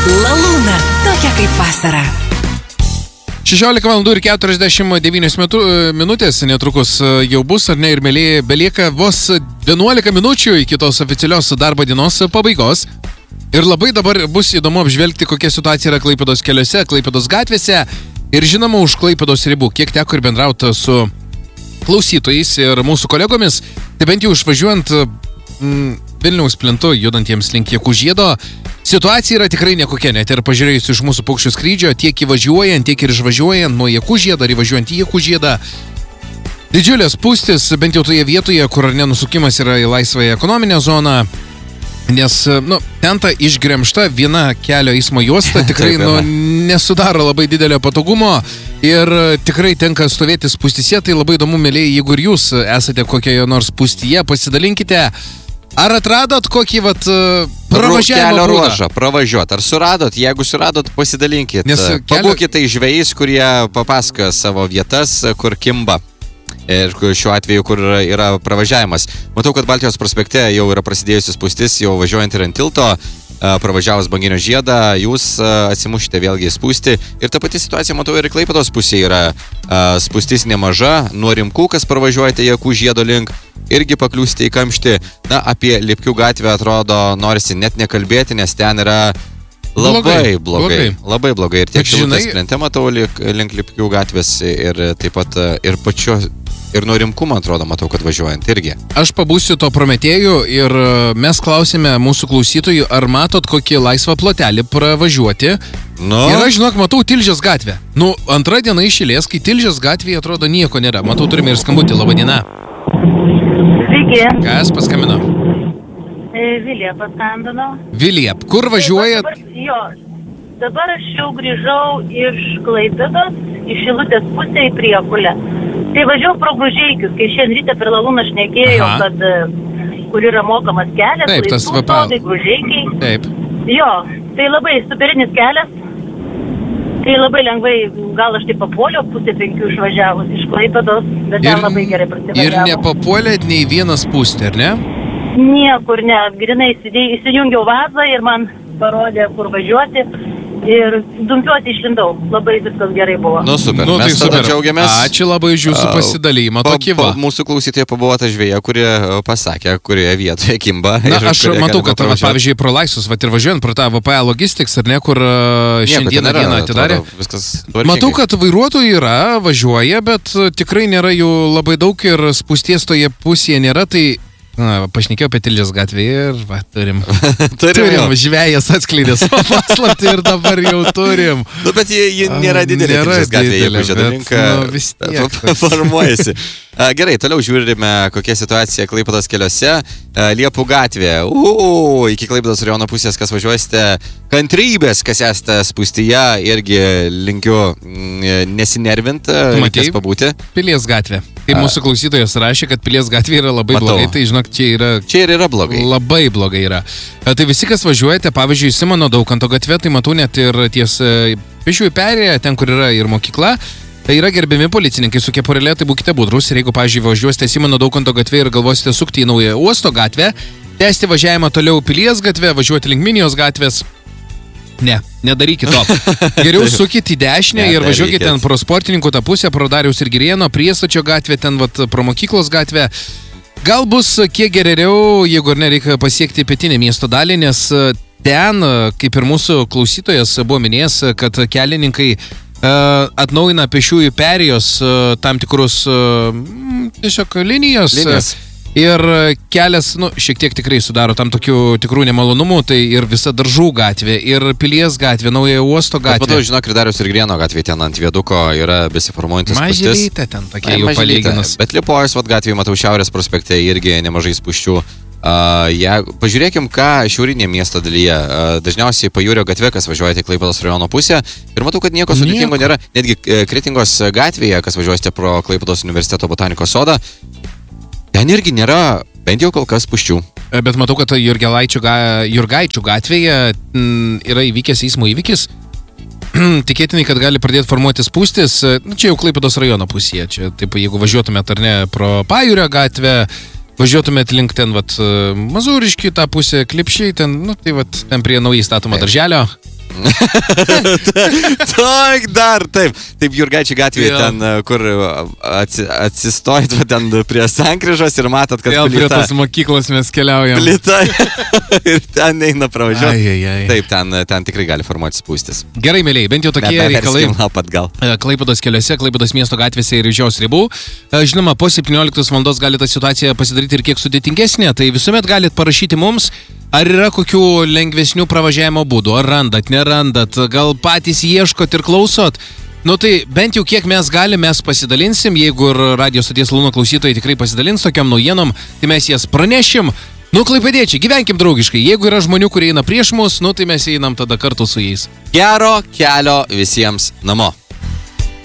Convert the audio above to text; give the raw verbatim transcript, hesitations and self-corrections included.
Lalūna, tokia kaip vasara. šešiolika valandų ir keturiasdešimt devynios minutės netrukus jau bus, ar ne, ir mėly, belieka vos vienuolika minučių iki tos oficialios darbo dienos pabaigos. Ir labai dabar bus įdomu apžvelgti, kokia situacija yra Klaipėdos keliuose, Klaipėdos gatvėse ir žinoma už Klaipėdos ribų. Kiek teko ir bendrauti su klausytojais ir mūsų kolegomis, tai bent jau išvažiuojant mm, Vilniaus plentu, judantiems link Jekužiedo, situacija yra tikrai nekokia, net ir pažiūrėjus iš mūsų paukščių skrydžio, tiek įvažiuojant, tiek ir išvažiuojant nuo Jekužiedo ar įvažiuojant į Jekužiedą. Didžiulės spūstis, bent jau toje vietoje, kur nenusukimas yra į laisvąją ekonominę zoną, nes, nu, ten ta išgremžta viena kelio eismo juosta tikrai, nu, nesudaro labai didelio patogumo ir tikrai tenka stovėti spūstyse, tai labai įdomu, mėlyje, jeigu ir jūs esate kokioje nors spūstyje, pasidalinkite. Ar atradot kokį, vat, pravažiavimo būdą? Ruožą, pravažiuot. Ar suradot? Jeigu suradot, pasidalinkit. Nes kelio... Pabūkite tai žvejais, kurie papasakoja savo vietas, kur kimba. Ir šiuo atveju, kur yra pravažiavimas. Matau, kad Baltijos prospekte jau yra prasidėjusi spūstis, jau važiuojant ir ant tilto, pravažiavus Banginio žiedą, jūs atsimušite vėlgi į spūstį. Ir ta pati situacija, matau, ir Klaipėdos pusėje yra spūstis nemaža, nuo Rimkų, kas pravažiuojate Jekužiedo link, irgi pakliūsite į kamštį. Na, apie Lipkių gatvę atrodo norisi net nekalbėti, nes ten yra labai blogai. blogai. Labai blogai. Ir tiek Šilutės plente matau link, link Lipkių gatvės ir taip pat ir pačio, ir nuo Rimkų, man atrodo, matau, kad važiuojant irgi. Aš pabūsiu to Prometėjų ir mes klausėme mūsų klausytojų, ar matot kokį laisvą plotelį pravažiuoti. Nu. Ir aš, žinok, matau Tilžės gatvę. Nu, antra diena iš eilės, kai Tilžės gatvėje atrodo nieko nėra. Matau, turime ir skambutį. Labą dieną. Sveiki. Kas paskambino? Vilija paskambino. Vilija, kur važiuojat? Dabar, jo, dabar aš jau grįžau iš Klaipėdos, iš Šilutės pusę į Priekulę. Tai važiavau pro Gružeikius, kai šiandien ryte per Lalūną šnekėjau, Aha. kad kur yra mokamas kelias, Taip, tas laisvų vapa- sodai, Gružeikiai. Taip. Jo, tai labai superinis kelias. Tai labai lengvai, gal aš tai papuoliau, pusė penkių išvažiavus iš Klaipėdos, bet ten labai gerai ir prasivažiavau. nepapuolėt nei vieną spūstį, ar ne? Niekur ne, grinai įsidėjau, įsijungiau vazą ir man parodė, kur važiuoti ir dumpiuoti išlindau. Labai viskas gerai buvo. Nu, super. Nu, Mes tai tada super. džiaugiamės. Ačiū labai už jūsų pasidalymą. Pa, Tokį pa, va. mūsų klausytoje pabuvo ta žvėja, kurie pasakė, kurioje vietoje kimba. Na, ir aš kurie matau, galima kad, va, pravažiuot. pavyzdžiui, pro Laisvus, va, ir važiuojant pro tą V P A Logistics, ar ne, kur uh, Nieko ten šiandieną nėra, dieną atidarė. atrodo, viskas tvarkingai. Matau, kad vairuotojų yra, važiuoja, bet uh, tikrai nėra jų labai daug ir spūsties toje pusėje nėra, tai na, pašnekėjau apie Tilžės gatvę ir va, turim. Turim, turim, jau. žvejas atskleidė savo paslaptį ir dabar jau turim. Nu, bet ji, ji nėra didelė. Nėra Tilžės gatvė, didelė, jeigu bet, žiedrinka nu, vis tiek. formuojasi. A, Gerai, toliau žiūrime, kokia situacija Klaipėdos keliuose. A, Liepų gatvė. Uuu, iki Klaipėdos rajono pusės, kas važiuosite, kantrybės, kas esate spūstyje, irgi linkiu mm, nesinervinti, reikės pabūti. Pilies gatvė. Kai mūsų klausytojas rašė, kad Pilies gatvė yra labai Matau. blogai, tai žinok, čia yra... Čia ir yra blogai. Labai blogai yra. A, Tai visi, kas važiuojate, pavyzdžiui, Simono Daukanto gatvė, tai matau net ir ties e, pėsčiųjų perėje, ten, kur yra ir mokykla, tai yra gerbiami policininkai su kepurėlė, tai būkite budrus. Ir jeigu, pavyzdžiui, važiuosite Simono Daukanto gatvė ir galvosite sukti į naują uosto gatvę, tęsti važiavimą toliau Pilies gatvę, važiuoti link Minijos gatvės. Ne, nedarykit to. Geriau sukit į dešinę ir važiuokit ten pro sportininkų tą pusę, pro Dariaus ir Girėno, Priestačio gatvę, ten vat, pro mokyklos gatvę. Gal bus kiek geriau, jeigu ir nereikia pasiekti pietinę miesto dalį, nes ten, kaip ir mūsų klausytojas buvo minėjęs, kad kelininkai uh, atnaujina pėsčiųjų perėjos uh, tam tikrus uh, tiesiog linijos. Linijas. Ir kelias, nu, šiek tiek tikrai sudaro tam tokių tikrų nemalonumų, tai ir visa Daržų gatvė, ir Pilies gatvė, Naujojo uosto gatvė. Bet matau, žinok, ir Dariaus ir Grieno gatvė ten ant vieduko yra besiformuojantis spūstis. Mažylytė ten tokia jau palyginus. Bet Liepojos vat gatvėje matau Šiaurės prospekte irgi nemažai spūsčių. Uh, ja, pažiūrėkim, ką šiaurinė miesto dalyje. Uh, dažniausiai Pajūrio gatvė, kas važiuojate į Klaipėdos rajono pusę. Ir matau, kad nieko sudėtingo nėra. Netgi uh, Kretingos gatvėje, kas važiuosite pro Klaipėdos universiteto botanikos sodą, ten irgi nėra, bent jau kol kas, spūsčių. Bet matau, kad Jurgaičių, ga, Jurgaičių gatvėje m, yra įvykęs eismo įvykis. Tikėtinai, kad gali pradėti formuoti spūstis. Nu, čia jau Klaipėdos rajono pusėje. Čia, taip, jeigu važiuotumėt ar ne pro Pajūrio gatvę, važiuotumėt link ten, vat, Mazūriškį, tą pusę, Klipšiai, ten, nu, tai, vat, ten prie naujai statomo darželio. Taik dar, taip. Taip, Jurgaičių gatvėje Jo. ten, kur atsi, atsistojit va, ten prie sankryžos ir matot, kad Vėl prie plyta, tos mokyklos mes keliaujam. plyta ir ten eina pravažiuoti. Ai, ai, ai. Taip, ten, ten tikrai gali formuoti spūstis. Gerai, mėlyje, bent jau tokie reikalai. Pat gal. Klaipėdos keliuose, Klaipėdos miesto gatvėse ir už jos ribų. Žinoma, po septynioliktos valandos gali tą situaciją pasidaryti ir kiek sudėtingesnė, tai visuomet galit parašyti mums, ar yra kokių lengvesnių pravažiavimo būdų, ar randat, nerandat, gal patys ieškot ir klausot. Nu tai bent jau kiek mes galime, mes pasidalinsim, jeigu ir radio stoties Lūno klausytojai tikrai pasidalins tokiam naujienom, tai mes jas pranešim. Nu, klaipėdiečiai, gyvenkim draugiškai, jeigu yra žmonių, kurie eina prieš mus, nu tai mes einam tada kartu su jais. Gero kelio visiems namo.